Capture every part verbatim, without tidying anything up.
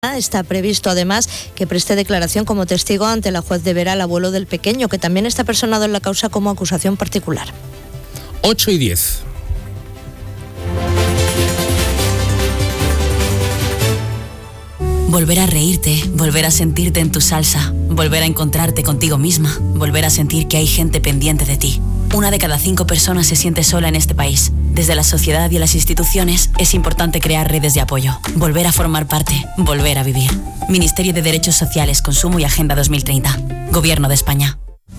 Está previsto además que preste declaración como testigo ante la juez de Vera al abuelo del pequeño, que también está personado en la causa como acusación particular. ocho y diez. Volver a reírte, volver a sentirte en tu salsa, volver a encontrarte contigo misma, volver a sentir que hay gente pendiente de ti. Una de cada cinco personas se siente sola en este país. Desde la sociedad y las instituciones es importante crear redes de apoyo, volver a formar parte, volver a vivir. Ministerio de Derechos Sociales, Consumo y Agenda dos mil treinta. Gobierno de España.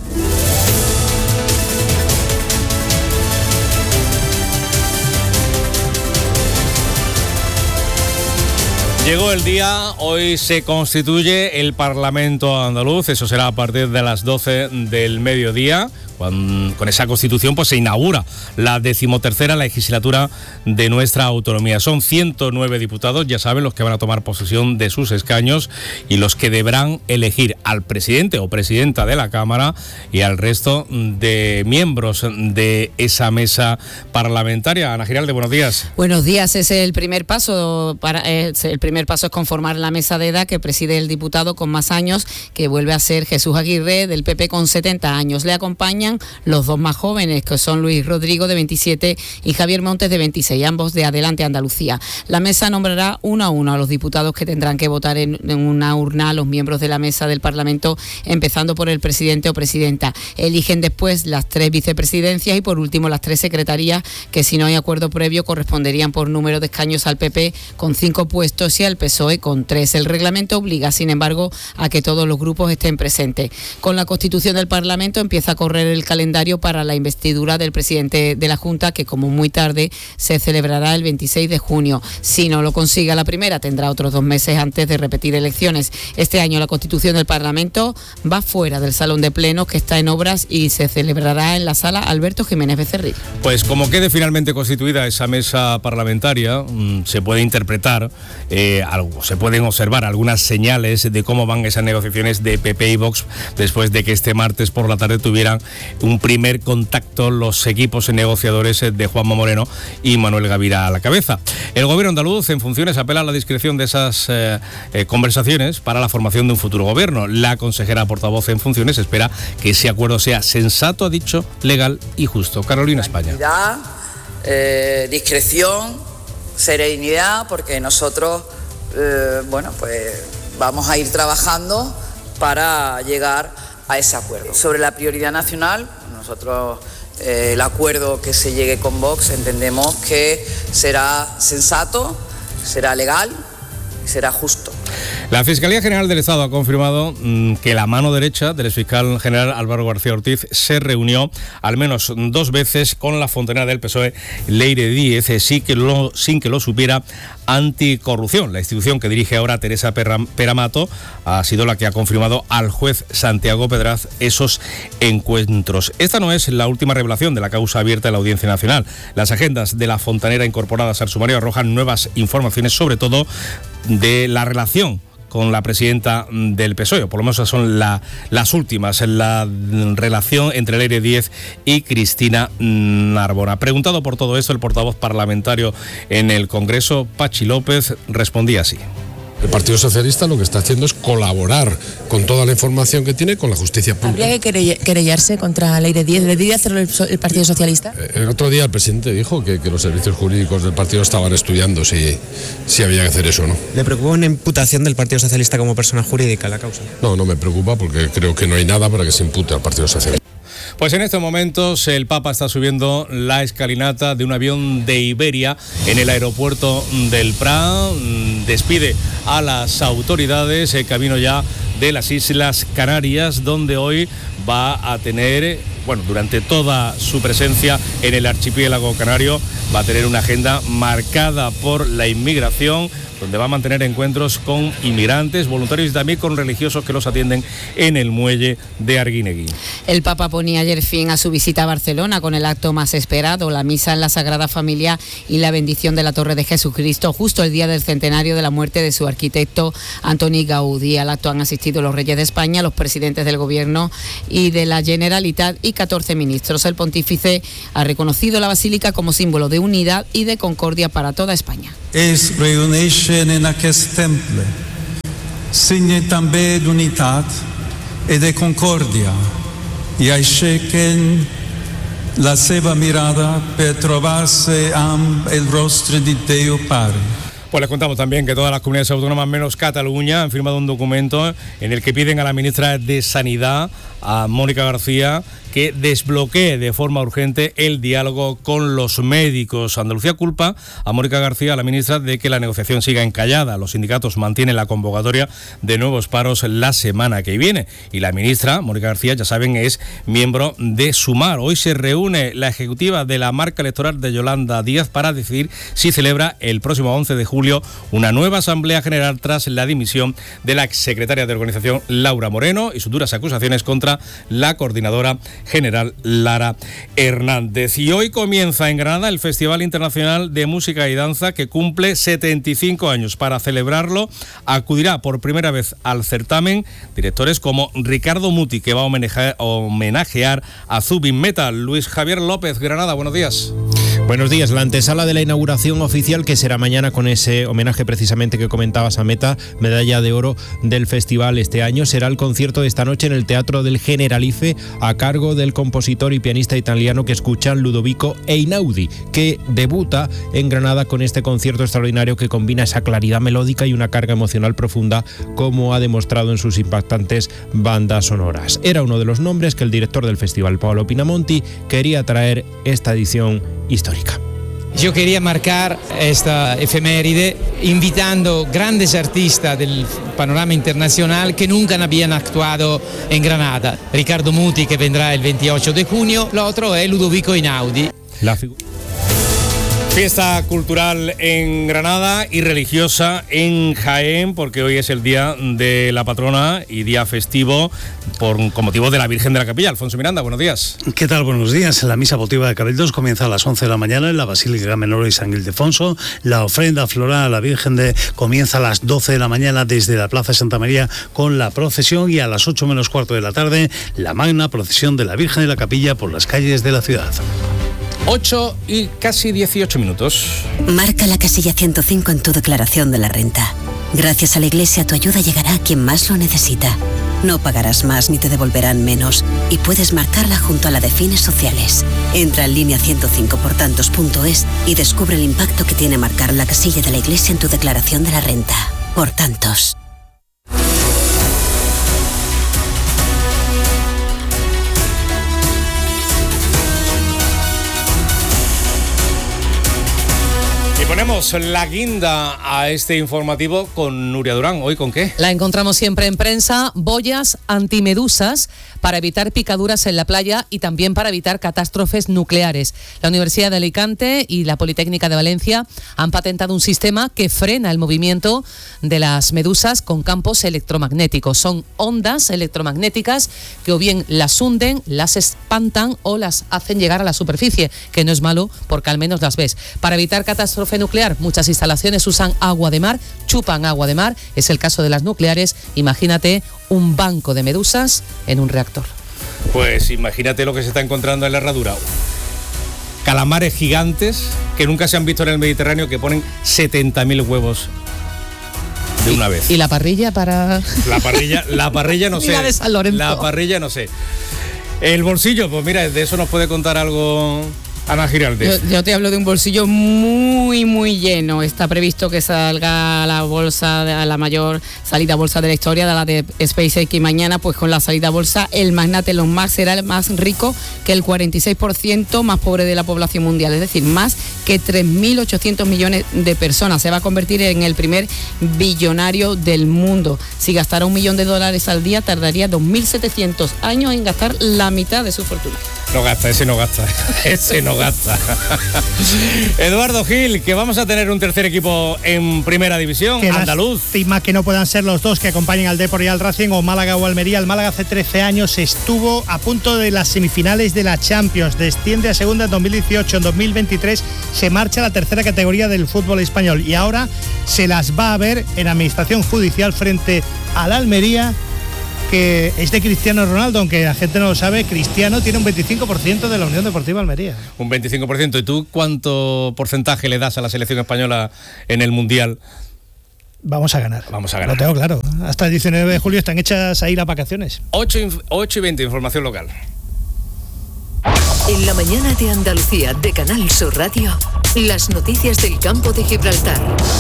Llegó el día, hoy se constituye el Parlamento andaluz, eso será a partir de las doce del mediodía. Con, con esa constitución pues se inaugura la decimotercera legislatura de nuestra autonomía. Son ciento nueve diputados, ya saben, los que van a tomar posesión de sus escaños y los que deberán elegir al presidente o presidenta de la Cámara y al resto de miembros de esa mesa parlamentaria. Ana Giralde, buenos días. Buenos días. Es el primer paso para es el primer paso es conformar la mesa de edad que preside el diputado con más años, que vuelve a ser Jesús Aguirre del P P con setenta años. Le acompañan los dos más jóvenes, que son Luis Rodrigo de veintisiete y Javier Montes de veintiséis, ambos de Adelante Andalucía. La mesa nombrará uno a uno a los diputados que tendrán que votar en, en una urna a los miembros de la mesa del Parlamento, empezando por el presidente o presidenta. Eligen después las tres vicepresidencias y por último las tres secretarías, que si no hay acuerdo previo corresponderían por número de escaños al P P con cinco puestos y al P S O E con tres. El reglamento obliga, sin embargo, a que todos los grupos estén presentes. Con la constitución del Parlamento empieza a correr el calendario para la investidura del presidente de la Junta, que como muy tarde se celebrará el veintiséis de junio. Si no lo consigue a la primera, tendrá otros dos meses antes de repetir elecciones. Este año la constitución del Parlamento va fuera del salón de plenos, que está en obras, y se celebrará en la sala Alberto Jiménez Becerril. Pues como quede finalmente constituida esa mesa parlamentaria, mmm, se puede interpretar eh, algo, se pueden observar algunas señales de cómo van esas negociaciones de P P y Vox después de que este martes por la tarde tuvieran un primer contacto los equipos negociadores de Juanma Moreno y Manuel Gavira a la cabeza. El gobierno andaluz en funciones apela a la discreción de esas eh, eh, conversaciones para la formación de un futuro gobierno. La consejera portavoz en funciones espera que ese acuerdo sea sensato, ha dicho, legal y justo. Carolina España. Eh, discreción, serenidad, porque nosotros, eh, bueno, pues vamos a ir trabajando para llegar a ese acuerdo. Sobre la prioridad nacional, nosotros eh, el acuerdo que se llegue con Vox entendemos que será sensato, será legal y será justo. La Fiscalía General del Estado ha confirmado mmm, que la mano derecha del exfiscal general Álvaro García Ortiz se reunió al menos dos veces con la fontanera del P S O E, Leire Díez, sí que lo, sin que lo supiera Anticorrupción. La institución que dirige ahora Teresa Peramato ha sido la que ha confirmado al juez Santiago Pedraz esos encuentros. Esta no es la última revelación de la causa abierta en la Audiencia Nacional. Las agendas de la fontanera incorporadas al sumario arrojan nuevas informaciones, sobre todo de la relación con la presidenta del P S O E, o por lo menos esas son la, las últimas, la relación entre Leire Díez y Cristina Narbona. Preguntado por todo esto, el portavoz parlamentario en el Congreso, Pachi López, respondía así. El Partido Socialista lo que está haciendo es colaborar con toda la información que tiene con la justicia pública. ¿Habría que querellarse contra Leire Díez? ¿Debería hacerlo el, el Partido Socialista? El otro día el presidente dijo que, que los servicios jurídicos del partido estaban estudiando si, si había que hacer eso o no. ¿Le preocupa una imputación del Partido Socialista como persona jurídica en la causa? No, no me preocupa porque creo que no hay nada para que se impute al Partido Socialista. Pues en estos momentos el Papa está subiendo la escalinata de un avión de Iberia en el aeropuerto del Prat. Despide a las autoridades el camino ya de las Islas Canarias, donde hoy va a tener, bueno, durante toda su presencia en el archipiélago canario, va a tener una agenda marcada por la inmigración, donde va a mantener encuentros con inmigrantes, voluntarios y también con religiosos que los atienden en el muelle de Arguineguín. El Papa ponía ayer fin a su visita a Barcelona con el acto más esperado, la misa en la Sagrada Familia y la bendición de la Torre de Jesucristo, justo el día del centenario de la muerte de su arquitecto Antoni Gaudí. Al acto han asistido los reyes de España, los presidentes del Gobierno y de la Generalitat y catorce ministros. El pontífice ha reconocido la basílica como símbolo de unidad y de concordia para toda España. Es reuneixen en aquest temple signe també d'unitat e de concòrdia i aixequen la seva mirada per trobar-se amb el rostre de Déu Pare. Pues les contamos también que todas las comunidades autónomas menos Cataluña han firmado un documento en el que piden a la ministra de Sanidad, a Mónica García, que desbloquee de forma urgente el diálogo con los médicos. Andalucía culpa a Mónica García, a la ministra, de que la negociación siga encallada. Los sindicatos mantienen la convocatoria de nuevos paros la semana que viene. Y la ministra, Mónica García, ya saben, es miembro de Sumar. Hoy se reúne la ejecutiva de la marca electoral de Yolanda Díaz para decidir si celebra el próximo once de julio una nueva asamblea general tras la dimisión de la exsecretaria de organización Laura Moreno y sus duras acusaciones contra la coordinadora general Lara Hernández. Y hoy comienza en Granada el Festival Internacional de Música y Danza, que cumple setenta y cinco años. Para celebrarlo acudirá por primera vez al certamen directores como Ricardo Muti, que va a homenajear, homenajear a Zubin Meta. Luis Javier López, Granada, buenos días. Buenos días. La antesala de la inauguración oficial, que será mañana, con ese homenaje precisamente que comentabas a Meta, medalla de oro del festival este año, será el concierto de esta noche en el Teatro del Generalife, a cargo del compositor y pianista italiano que escuchan, Ludovico Einaudi, que debuta en Granada con este concierto extraordinario que combina esa claridad melódica y una carga emocional profunda, como ha demostrado en sus impactantes bandas sonoras. Era uno de los nombres que el director del festival, Paolo Pinamonti, quería traer esta edición histórica. Yo quería marcar esta efeméride invitando grandes artistas del panorama internacional que nunca habían actuado en Granada. Ricardo Muti, que vendrá el veintiocho de junio, el otro es Ludovico Einaudi. La figu- Fiesta cultural en Granada y religiosa en Jaén, porque hoy es el día de la patrona y día festivo por, con motivo de la Virgen de la Capilla. Alfonso Miranda, buenos días. ¿Qué tal? Buenos días. La misa votiva de Cabildos comienza a las once de la mañana en la Basílica Menor de San Ildefonso. La ofrenda floral a la Virgen de comienza a las doce de la mañana desde la Plaza de Santa María con la procesión, y a las ocho menos cuarto de la tarde la magna procesión de la Virgen de la Capilla por las calles de la ciudad. ocho y casi dieciocho minutos. Marca la casilla ciento cinco en tu declaración de la renta. Gracias a la Iglesia, tu ayuda llegará a quien más lo necesita. No pagarás más ni te devolverán menos, y puedes marcarla junto a la de fines sociales. Entra en línea ciento cinco por tantos punto es y descubre el impacto que tiene marcar la casilla de la Iglesia en tu declaración de la renta. Por tantos. Ponemos la guinda a este informativo con Nuria Durán. ¿Hoy con qué? La encontramos siempre en prensa: boyas antimedusas para evitar picaduras en la playa y también para evitar catástrofes nucleares. La Universidad de Alicante y la Politécnica de Valencia han patentado un sistema que frena el movimiento de las medusas con campos electromagnéticos. Son ondas electromagnéticas que o bien las hunden, las espantan o las hacen llegar a la superficie, que no es malo porque al menos las ves. Para evitar catástrofe nuclear, muchas instalaciones usan agua de mar, chupan agua de mar. Es el caso de las nucleares. Imagínate un banco de medusas en un reactor. Pues imagínate lo que se está encontrando en la herradura. Calamares gigantes que nunca se han visto en el Mediterráneo, que ponen setenta mil huevos de una vez. ¿Y la parrilla para...? La parrilla, la parrilla no sé. La de San Lorenzo. La parrilla no sé. El bolsillo, pues mira, de eso nos puede contar algo Ana Giraldez. Yo, yo te hablo de un bolsillo muy, muy lleno. Está previsto que salga la bolsa, de, la mayor salida bolsa de la historia, de la de SpaceX, y mañana, pues con la salida bolsa, el magnate Elon Musk será el más rico, que el cuarenta y seis por ciento más pobre de la población mundial, es decir, más que tres mil ochocientos millones de personas. Se va a convertir en el primer billonario del mundo. Si gastara un millón de dólares al día, tardaría dos mil setecientos años en gastar la mitad de su fortuna. No gasta, ese no gasta, ese no gasta. Eduardo Gil, que vamos a tener un tercer equipo en primera división, que andaluz. Lástima que no puedan ser los dos que acompañen al Depor y al Racing, o Málaga o Almería. El Málaga hace trece años estuvo a punto de las semifinales de la Champions, desciende a segunda en dos mil dieciocho, en dos mil veintitrés se marcha a la tercera categoría del fútbol español y ahora se las va a ver en administración judicial frente al Almería, que es de Cristiano Ronaldo. Aunque la gente no lo sabe, Cristiano tiene un veinticinco por ciento de la Unión Deportiva Almería. Un veinticinco por ciento. ¿Y tú cuánto porcentaje le das a la selección española en el Mundial? Vamos a ganar. Vamos a ganar. Lo tengo claro. Hasta el diecinueve de julio están hechas ahí las vacaciones. ocho y veinte, información local. En la mañana de Andalucía, de Canal Sur Radio, las noticias del campo de Gibraltar.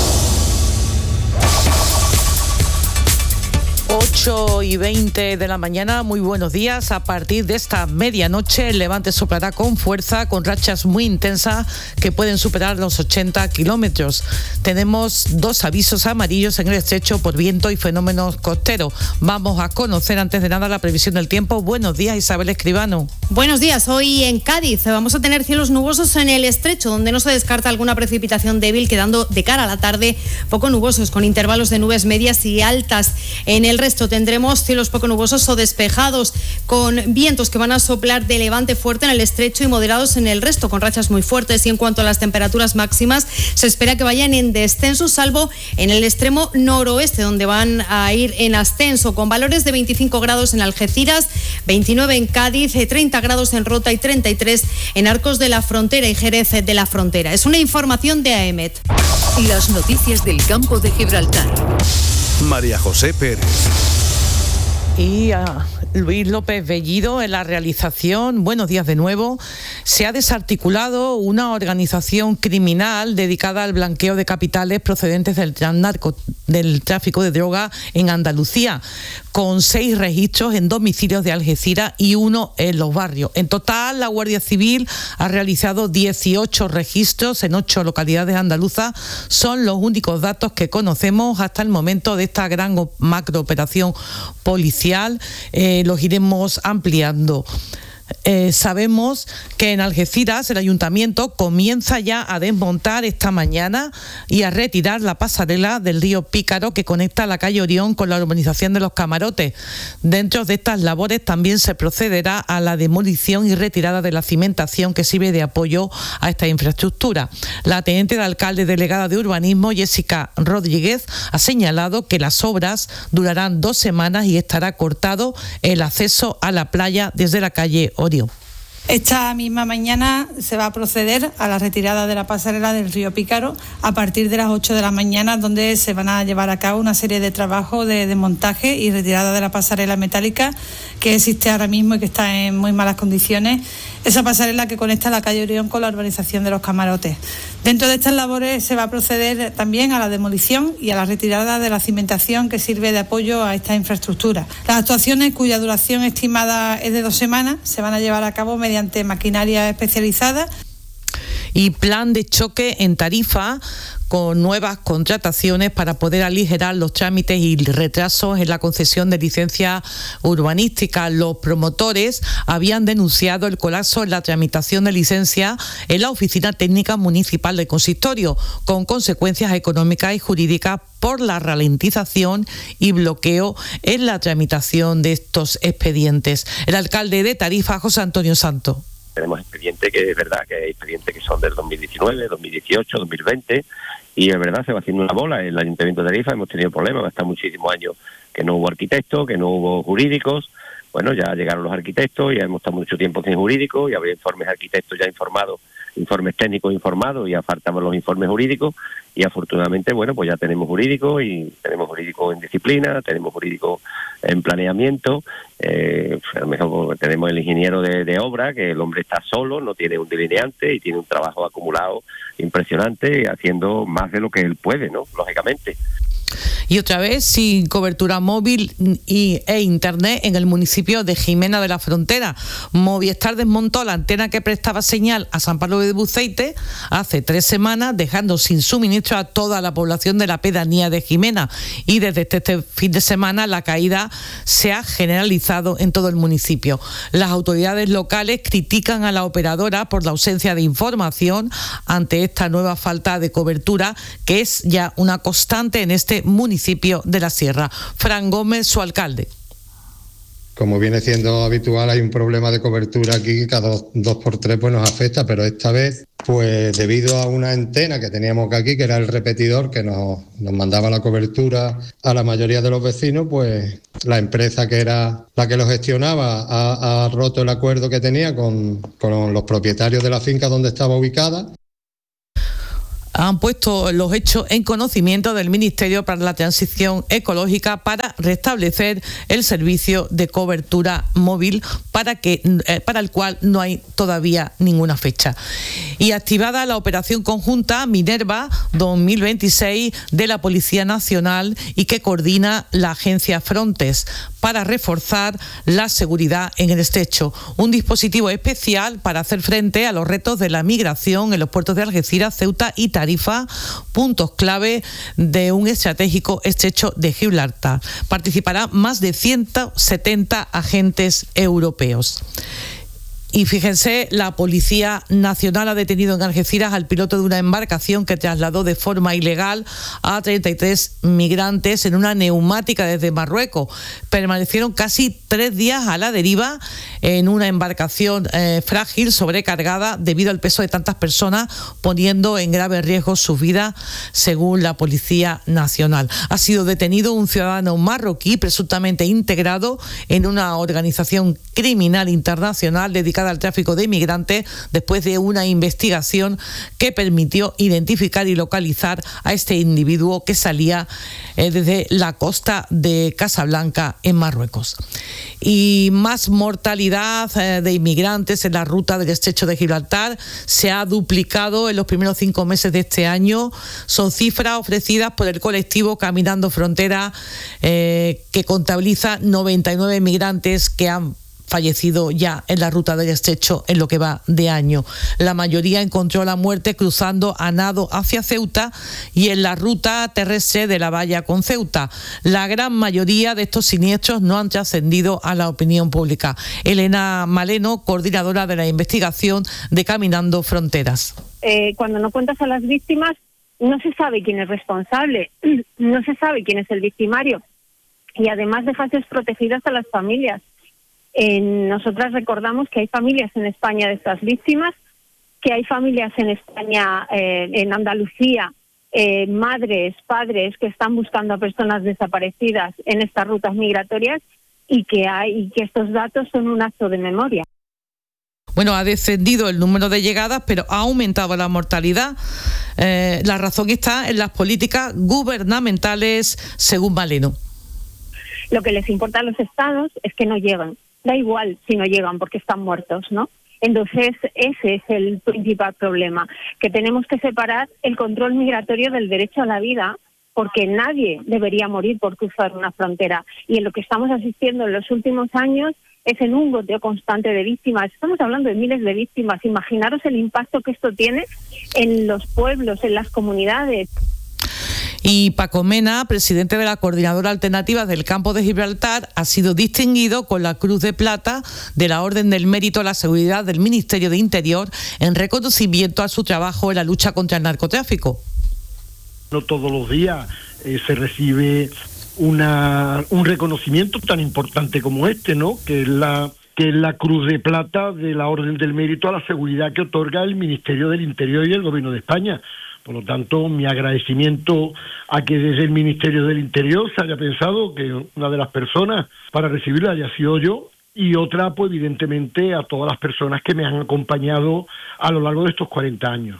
ocho y veinte de la mañana, muy buenos días. A partir de esta medianoche, el levante soplará con fuerza, con rachas muy intensas que pueden superar los ochenta kilómetros. Tenemos dos avisos amarillos en el estrecho por viento y fenómenos costeros. Vamos a conocer antes de nada la previsión del tiempo. Buenos días, Isabel Escribano. Buenos días. Hoy en Cádiz vamos a tener cielos nubosos en el estrecho, donde no se descarta alguna precipitación débil, quedando de cara a la tarde poco nubosos, con intervalos de nubes medias y altas. En el resto tendremos cielos poco nubosos o despejados, con vientos que van a soplar de levante fuerte en el estrecho y moderados en el resto, con rachas muy fuertes. Y en cuanto a las temperaturas máximas, se espera que vayan en descenso, salvo en el extremo noroeste, donde van a ir en ascenso, con valores de veinticinco grados en Algeciras, veintinueve en Cádiz, treinta grados en Rota y treinta y tres en Arcos de la Frontera y Jerez de la Frontera. Es una información de A E M E T. Las noticias del campo de Gibraltar. María José Pérez. Y a Luis López Bellido en la realización. Buenos días de nuevo. Se ha desarticulado una organización criminal dedicada al blanqueo de capitales procedentes del, narco, del tráfico de droga en Andalucía, con seis registros en domicilios de Algeciras y uno en Los Barrios. En total, la Guardia Civil ha realizado dieciocho registros en ocho localidades andaluzas. Son los únicos datos que conocemos hasta el momento de esta gran macrooperación policial. Eh, los iremos ampliando. Eh, sabemos que en Algeciras el ayuntamiento comienza ya a desmontar esta mañana y a retirar la pasarela del río Pícaro que conecta la calle Orión con la urbanización de Los Camarotes. Dentro de estas labores también se procederá a la demolición y retirada de la cimentación que sirve de apoyo a esta infraestructura. La teniente de alcalde delegada de urbanismo, Jessica Rodríguez, ha señalado que las obras durarán dos semanas y estará cortado el acceso a la playa desde la calle Orión. Esta misma mañana se va a proceder a la retirada de la pasarela del río Pícaro a partir de las ocho de la mañana, donde se van a llevar a cabo una serie de trabajos de desmontaje y retirada de la pasarela metálica que existe ahora mismo y que está en muy malas condiciones. Esa pasarela que conecta la calle Orión con la urbanización de Los Camarotes. Dentro de estas labores se va a proceder también a la demolición y a la retirada de la cimentación que sirve de apoyo a esta infraestructura. Las actuaciones, cuya duración estimada es de dos semanas, se van a llevar a cabo mediante maquinaria especializada. Y plan de choque en Tarifa, con nuevas contrataciones para poder aligerar los trámites y retrasos en la concesión de licencias urbanísticas. Los promotores habían denunciado el colapso en la tramitación de licencias en la Oficina Técnica Municipal del Consistorio, con consecuencias económicas y jurídicas por la ralentización y bloqueo en la tramitación de estos expedientes. El alcalde de Tarifa, José Antonio Santos. Tenemos expedientes que es verdad que hay expedientes que son del dos mil diecinueve, dos mil dieciocho, dos mil veinte y es verdad se va haciendo una bola. En el Ayuntamiento de Tarifa hemos tenido problemas, hasta muchísimos años que no hubo arquitectos, que no hubo jurídicos. Bueno, ya llegaron los arquitectos, ya hemos estado mucho tiempo sin jurídicos, ya había informes arquitectos ya informados, informes técnicos informados, y ya faltaban los informes jurídicos, y afortunadamente, bueno, pues ya tenemos jurídicos, y tenemos jurídicos en disciplina, tenemos jurídicos en planeamiento, eh, a lo mejor tenemos el ingeniero de, de obra, que el hombre está solo, no tiene un delineante, y tiene un trabajo acumulado impresionante, haciendo más de lo que él puede, ¿no?, lógicamente. Y otra vez sin cobertura móvil y, e internet en el municipio de Jimena de la Frontera. Movistar desmontó la antena que prestaba señal a San Pablo de Buceite hace tres semanas, dejando sin suministro a toda la población de la pedanía de Jimena. Y desde este fin de semana la caída se ha generalizado en todo el municipio. Las autoridades locales critican a la operadora por la ausencia de información ante esta nueva falta de cobertura, que es ya una constante en este municipio de la Sierra. Fran Gómez, su alcalde. Como viene siendo habitual, hay un problema de cobertura aquí que cada dos, dos por tres pues nos afecta, pero esta vez, pues debido a una antena que teníamos aquí, que era el repetidor que nos, nos mandaba la cobertura a la mayoría de los vecinos, pues la empresa que era la que lo gestionaba ha, ha roto el acuerdo que tenía con, con los propietarios de la finca donde estaba ubicada. han puesto los hechos en conocimiento del Ministerio para la Transición Ecológica para restablecer el servicio de cobertura móvil para que eh, para el cual no hay todavía ninguna fecha. Y activada la operación conjunta Minerva dos mil veintiséis de la Policía Nacional y que coordina la agencia Frontex para reforzar la seguridad en el estrecho. Un dispositivo especial para hacer frente a los retos de la migración en los puertos de Algeciras, Ceuta y Tarifa, puntos clave de un estratégico estrecho de Gibraltar. Participarán más de ciento setenta agentes europeos. Y fíjense, la Policía Nacional ha detenido en Algeciras al piloto de una embarcación que trasladó de forma ilegal a treinta y tres migrantes en una neumática desde Marruecos. Permanecieron casi tres días a la deriva en una embarcación eh, frágil, sobrecargada debido al peso de tantas personas, poniendo en grave riesgo sus vidas, según la Policía Nacional. Ha sido detenido un ciudadano marroquí presuntamente integrado en una organización criminal internacional dedicada al tráfico de inmigrantes después de una investigación que permitió identificar y localizar a este individuo que salía eh, desde la costa de Casablanca en Marruecos. Y más mortalidad eh, de inmigrantes en la ruta del estrecho de Gibraltar se ha duplicado en los primeros cinco meses de este año. Son cifras ofrecidas por el colectivo Caminando Frontera, eh, que contabiliza noventa y nueve migrantes que han fallecido ya en la ruta del estrecho en lo que va de año. La mayoría encontró la muerte cruzando a nado hacia Ceuta y en la ruta terrestre de la valla con Ceuta. La gran mayoría de estos siniestros no han trascendido a la opinión pública. Elena Maleno, coordinadora de la investigación de Caminando Fronteras. Eh, cuando no cuentas a las víctimas, no se sabe quién es responsable, no se sabe quién es el victimario y además dejas desprotegidas a las familias. Eh, nosotras recordamos que hay familias en España de estas víctimas, que hay familias en España, eh, en Andalucía, eh, madres, padres que están buscando a personas desaparecidas en estas rutas migratorias y que hay y que estos datos son un acto de memoria. Bueno, ha descendido el número de llegadas, pero ha aumentado la mortalidad. Eh, la razón está en las políticas gubernamentales, según Maleno. Lo que les importa a los estados es que no llegan. Da igual si no llegan porque están muertos, ¿no? Entonces, ese es el principal problema, que tenemos que separar el control migratorio del derecho a la vida, porque nadie debería morir por cruzar una frontera. Y en lo que estamos asistiendo en los últimos años es en un goteo constante de víctimas. Estamos hablando de miles de víctimas. Imaginaros el impacto que esto tiene en los pueblos, en las comunidades. Y Paco Mena, presidente de la Coordinadora Alternativa del Campo de Gibraltar, ha sido distinguido con la Cruz de Plata de la Orden del Mérito a la Seguridad del Ministerio de Interior en reconocimiento a su trabajo en la lucha contra el narcotráfico. No todos los días eh, se recibe una, un reconocimiento tan importante como este, ¿no? Que es la que es la Cruz de Plata de la Orden del Mérito a la Seguridad que otorga el Ministerio del Interior y el Gobierno de España. Por lo tanto, mi agradecimiento a que desde el Ministerio del Interior se haya pensado que una de las personas para recibirla haya sido yo y otra, pues evidentemente, a todas las personas que me han acompañado a lo largo de estos cuarenta años.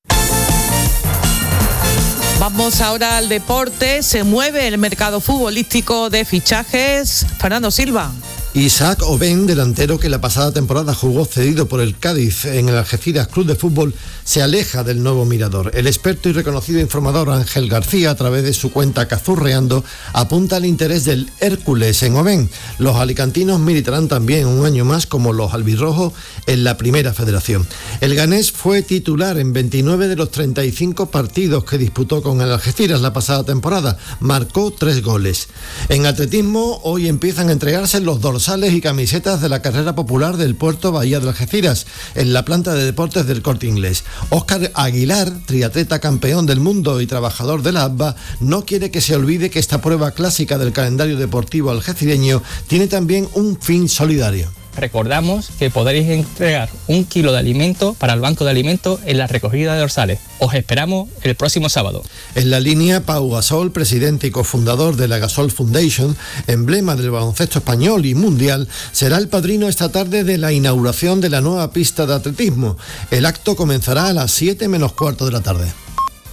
Vamos ahora al deporte. Se mueve el mercado futbolístico de fichajes. Fernando Silva. Isaac Oben, delantero que la pasada temporada jugó cedido por el Cádiz en el Algeciras Club de Fútbol, se aleja del nuevo Mirador. El experto y reconocido informador Ángel García, a través de su cuenta Cazurreando, apunta al interés del Hércules en Oben. Los alicantinos militarán también un año más como los albirrojos en la Primera Federación. El ganés fue titular en veintinueve de los treinta y cinco partidos que disputó con el Algeciras la pasada temporada. Marcó tres goles. En atletismo, hoy empiezan a entregarse los dorsales y camisetas de la carrera popular del Puerto Bahía de Algeciras, en la planta de deportes del Corte Inglés. Óscar Aguilar, triatleta campeón del mundo y trabajador de la A B B A, no quiere que se olvide que esta prueba clásica del calendario deportivo algecireño tiene también un fin solidario. Recordamos que podréis entregar un kilo de alimento para el banco de alimentos en la recogida de dorsales. Os esperamos el próximo sábado. En la línea, Pau Gasol, presidente y cofundador de la Gasol Foundation, emblema del baloncesto español y mundial, será el padrino esta tarde de la inauguración de la nueva pista de atletismo. El acto comenzará a las siete menos cuarto de la tarde.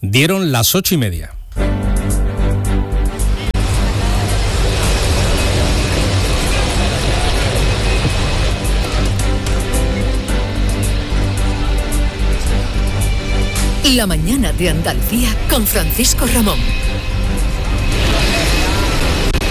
Dieron las ocho y media. La mañana de Andalucía con Francisco Ramón.